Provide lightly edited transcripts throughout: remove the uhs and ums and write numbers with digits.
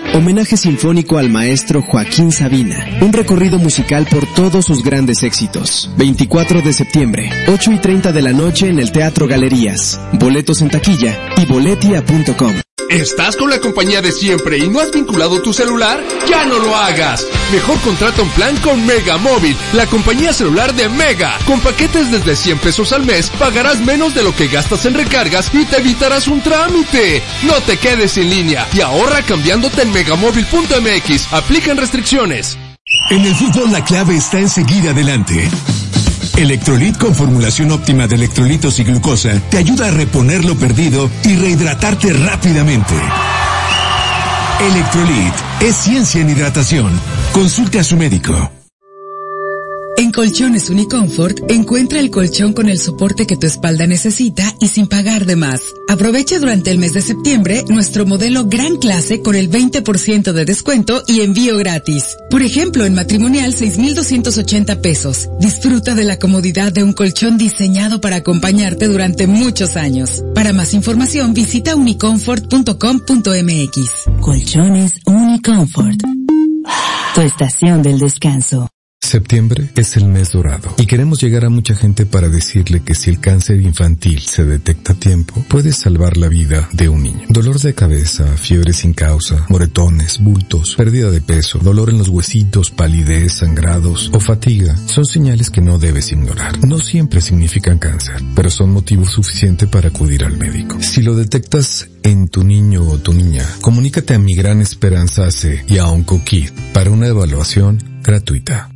Homenaje sinfónico al maestro Joaquín Sabina. Un recorrido musical por todos sus grandes éxitos. 24 de septiembre, 8:30 de la noche en el Teatro Galerías. Boletos en taquilla y boletia.com. ¿Estás con la compañía de siempre y no has vinculado tu celular? ¡Ya no lo hagas! Mejor contrata un plan con Mega Móvil, la compañía celular de Mega. Con paquetes desde 100 pesos al mes, pagarás menos de lo que gastas en recargas y te evitarás un trámite. No te quedes en línea y ahorra cambiándote en megamóvil.mx. Aplican restricciones. En el fútbol la clave está en seguir adelante. Electrolit con formulación óptima de electrolitos y glucosa te ayuda a reponer lo perdido y rehidratarte rápidamente. Electrolit es ciencia en hidratación. Consulte a su médico. En Colchones Uniconfort, encuentra el colchón con el soporte que tu espalda necesita y sin pagar de más. Aprovecha durante el mes de septiembre nuestro modelo Gran Clase con el 20% de descuento y envío gratis. Por ejemplo, en matrimonial 6,280 pesos. Disfruta de la comodidad de un colchón diseñado para acompañarte durante muchos años. Para más información, visita uniconfort.com.mx. Colchones Uniconfort. Tu estación del descanso. Septiembre es el mes dorado y queremos llegar a mucha gente para decirle que si el cáncer infantil se detecta a tiempo, puede salvar la vida de un niño. Dolor de cabeza, fiebre sin causa, moretones, bultos, pérdida de peso, dolor en los huesitos, palidez, sangrados o fatiga son señales que no debes ignorar. No siempre significan cáncer, pero son motivo suficiente para acudir al médico. Si lo detectas en tu niño o tu niña, comunícate a Mi Gran Esperanza AC y a OncoKid para una evaluación gratuita.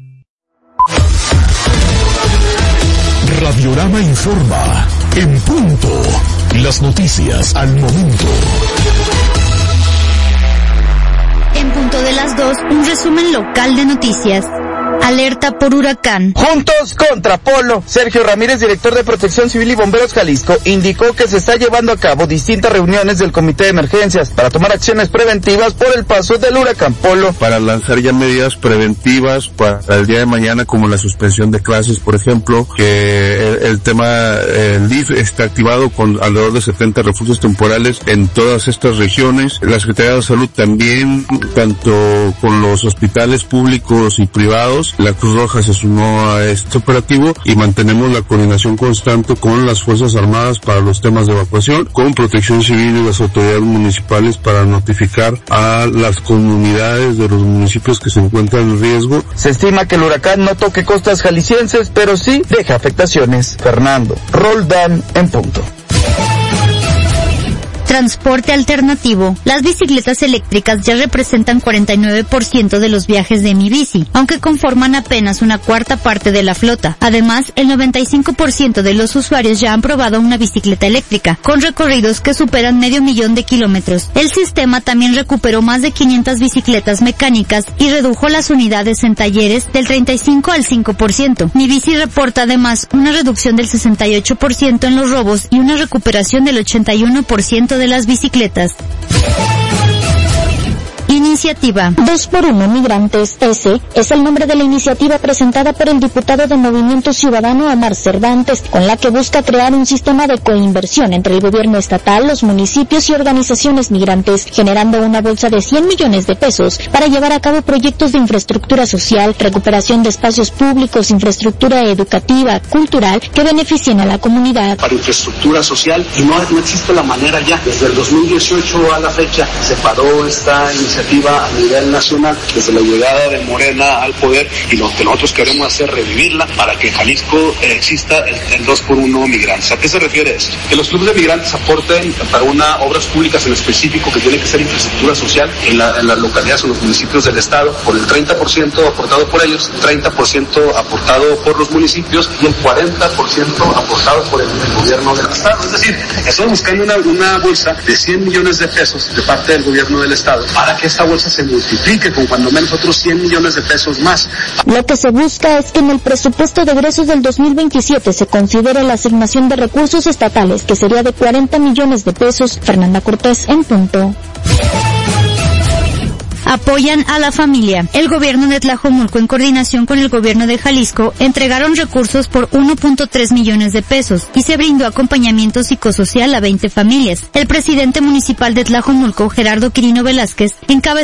Radiorama informa. En punto. Las noticias al momento. En punto de las 2, un resumen local de noticias. Alerta por huracán. Juntos contra Polo. Sergio Ramírez, director de Protección Civil y Bomberos Jalisco, indicó que se está llevando a cabo distintas reuniones del Comité de Emergencias para tomar acciones preventivas por el paso del huracán Polo. Para lanzar ya medidas preventivas para el día de mañana, como la suspensión de clases, por ejemplo, que el DIF está activado con alrededor de 70 refugios temporales en todas estas regiones. La Secretaría de Salud también, tanto con los hospitales públicos y privados. La Cruz Roja se sumó a este operativo y mantenemos la coordinación constante con las Fuerzas Armadas para los temas de evacuación, con Protección Civil y las autoridades municipales para notificar a las comunidades de los municipios que se encuentran en riesgo. Se estima que el huracán no toque costas jaliscienses, pero sí deja afectaciones. Fernando Roldán, en punto. Transporte alternativo. Las bicicletas eléctricas ya representan 49% de los viajes de Mi Bici, aunque conforman apenas una cuarta parte de la flota. Además, el 95% de los usuarios ya han probado una bicicleta eléctrica, con recorridos que superan 500,000 de kilómetros. El sistema también recuperó más de 500 bicicletas mecánicas y redujo las unidades en talleres del 35 al 5%. Mi Bici reporta además una reducción del 68% en los robos y una recuperación del 81% de las bicicletas. Iniciativa 2x1 Migrantes. Ese es el nombre de la iniciativa presentada por el diputado de Movimiento Ciudadano Omar Cervantes, con la que busca crear un sistema de coinversión entre el gobierno estatal, los municipios y organizaciones migrantes, generando una bolsa de 100 millones de pesos para llevar a cabo proyectos de infraestructura social, recuperación de espacios públicos, infraestructura educativa, cultural, que beneficien a la comunidad. Para infraestructura social, y no existe la manera ya. Desde el 2018 a la fecha se paró esta iniciativa a nivel nacional desde la llegada de Morena al poder, y lo que nosotros queremos hacer es revivirla para que en Jalisco exista el 2x1 Migrantes. ¿A qué se refiere esto? Que los clubes de migrantes aporten para obras públicas en específico que tiene que ser infraestructura social en las localidades o los municipios del estado, por el 30% aportado por ellos, 30% aportado por los municipios y el 40% aportado por el gobierno del estado. Es decir, estamos buscando una bolsa de 100 millones de pesos de parte del gobierno del estado para que esta bolsa se multiplique con cuando menos otros 100 millones de pesos más. Lo que se busca es que en el presupuesto de egresos del 2027 se considere la asignación de recursos estatales, que sería de 40 millones de pesos. Fernanda Cortés, en punto. Apoyan a la familia. El gobierno de Tlajomulco, en coordinación con el gobierno de Jalisco, entregaron recursos por 1.3 millones de pesos y se brindó acompañamiento psicosocial a 20 familias. El presidente municipal de Tlajomulco, Gerardo Quirino Velázquez, encabezó